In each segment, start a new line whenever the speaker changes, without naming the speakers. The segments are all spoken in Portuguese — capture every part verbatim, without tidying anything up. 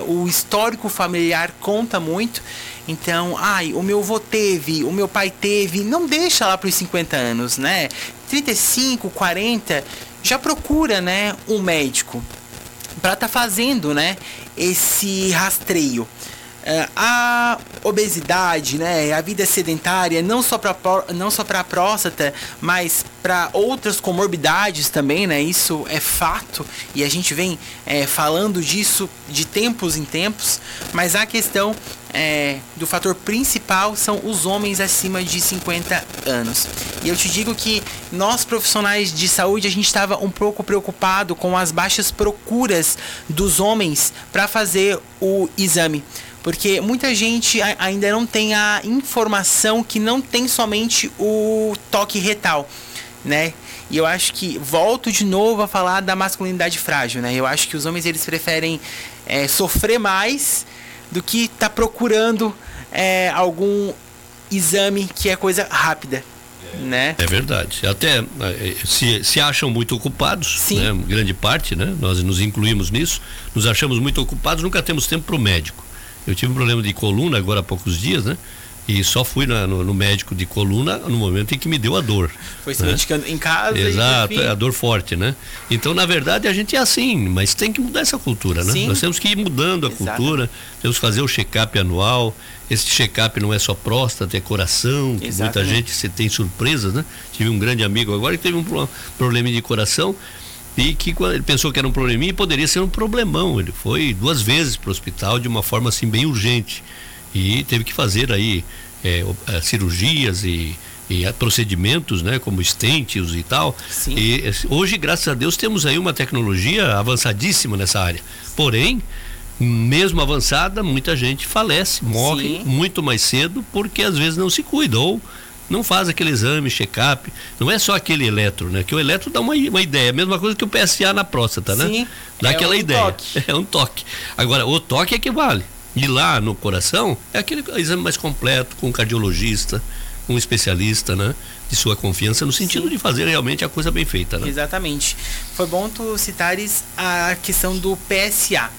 O histórico familiar conta muito. Então, ai, o meu avô teve, o meu pai teve, não deixa lá para os cinquenta anos, né? trinta e cinco, quarenta, já procura, né, um médico para estar tá fazendo, né, esse rastreio. Uh, a obesidade, né, a vida sedentária, não só para não só para a próstata, mas para outras comorbidades também, né, isso é fato e a gente vem é, falando disso de tempos em tempos, mas a questão é, do fator principal são os homens acima de cinquenta anos. E eu te digo que nós profissionais de saúde, a gente estava um pouco preocupado com as baixas procuras dos homens para fazer o exame. Porque muita gente ainda não tem a informação que não tem somente o toque retal, né? E eu acho que, volto de novo a falar da masculinidade frágil, né? Eu acho que os homens, eles preferem é, sofrer mais do que estar tá procurando é, algum exame que é coisa rápida, né?
É verdade. Até se, se acham muito ocupados, né? Grande parte, né? Nós nos incluímos nisso, nos achamos muito ocupados, nunca temos tempo para o médico. Eu tive um problema de coluna agora há poucos dias, né? E só fui na, no, no médico de coluna no momento em que me deu a dor.
Foi se
né?
medicando em casa.
Exato,
e, enfim...
é a dor forte, né? Então, na verdade, a gente é assim, mas tem que mudar essa cultura, né? Sim. Nós temos que ir mudando a Exato. cultura, temos que fazer o check-up anual. Esse check-up não é só próstata, é coração, que muita gente se tem surpresas, né? Tive um grande amigo agora que teve um pro, problema de coração. E que ele pensou que era um probleminha e poderia ser um problemão. Ele foi duas vezes para o hospital de uma forma assim bem urgente e teve que fazer aí é, cirurgias e, e procedimentos, né, como estentes e tal. Sim. E hoje, graças a Deus, temos aí uma tecnologia avançadíssima nessa área. Porém, mesmo avançada, muita gente falece, morre Sim. muito mais cedo porque às vezes não se cuida ou não faz aquele exame, check-up. Não é só aquele eletro, né? Que o eletro dá uma, uma ideia, a mesma coisa que o P S A na próstata, né?
Sim,
dá
é
aquela
um
ideia.
Toque.
É um toque. Agora, o toque é que vale. E lá no coração, é aquele exame mais completo, com um cardiologista, um especialista, né? De sua confiança, no sentido Sim. de fazer realmente a coisa bem feita, né?
Exatamente. Foi bom tu citares a questão do P S A.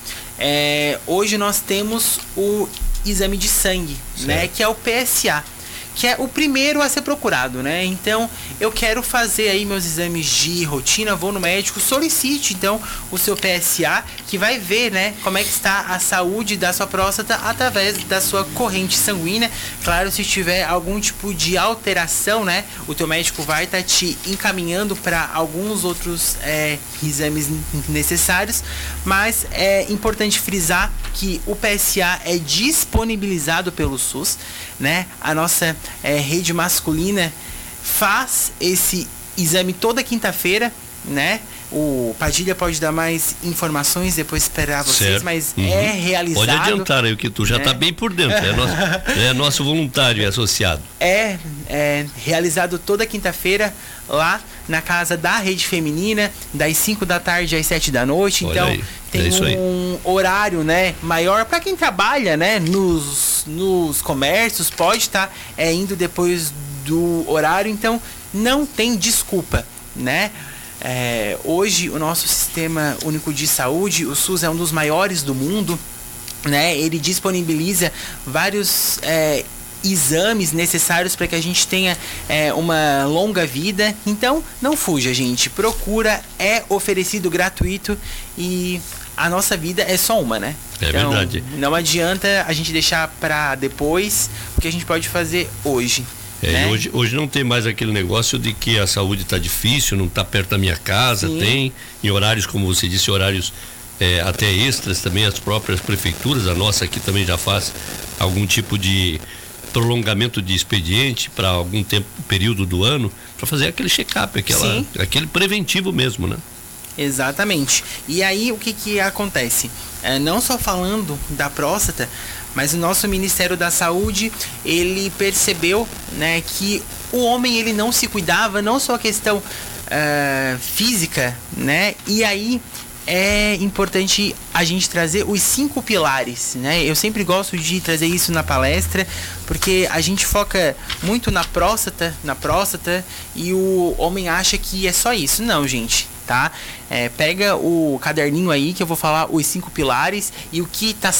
É, hoje nós temos o exame de sangue, certo. né? Que é o P S A. Que é o primeiro a ser procurado, né? Então, eu quero fazer aí meus exames de rotina, vou no médico, solicite então o seu P S A, que vai ver, né, como é que está a saúde da sua próstata através da sua corrente sanguínea. Claro, se tiver algum tipo de alteração, né, o teu médico vai estar tá te encaminhando para alguns outros é, exames necessários, mas é importante frisar que o P S A é disponibilizado pelo SUS, né? A nossa é, rede masculina faz esse exame toda quinta-feira, né? O Padilha pode dar mais informações, depois esperar vocês, certo. mas uhum. é realizado.
Pode adiantar aí, que tu já está né? bem por dentro, é nosso, é nosso voluntário e associado.
É, é realizado toda quinta-feira lá na casa da Rede Feminina, das cinco da tarde às sete da noite.
Olha
então
aí.
tem
é
um horário, né, maior para quem trabalha, né, nos, nos comércios, pode estar tá, é, indo depois do horário, então não tem desculpa, né? É, hoje o nosso Sistema Único de Saúde, o SUS, é um dos maiores do mundo, né? Ele disponibiliza vários é, exames necessários para que a gente tenha é, uma longa vida. Então não fuja, gente, procura, é oferecido gratuito e a nossa vida é só uma, né?
É então, verdade.
Não adianta a gente deixar para depois o que a gente pode fazer hoje.
É,
né?
hoje, hoje não tem mais aquele negócio de que a saúde está difícil, não está perto da minha casa. Sim. Tem em horários, como você disse, horários é, até extras também, as próprias prefeituras, a nossa aqui também já faz algum tipo de prolongamento de expediente para algum tempo, período do ano, para fazer aquele check-up, aquela, aquele preventivo mesmo, né?
Exatamente. E aí o que que acontece? É, não só falando da próstata, mas o nosso Ministério da Saúde, ele percebeu, né, que o homem ele não se cuidava, não só a questão uh, física, né? E aí é importante a gente trazer os cinco pilares, né? Eu sempre gosto de trazer isso na palestra, porque a gente foca muito na próstata, na próstata, e o homem acha que é só isso. Não, gente, tá? É, pega o caderninho aí que eu vou falar os cinco pilares e o que tá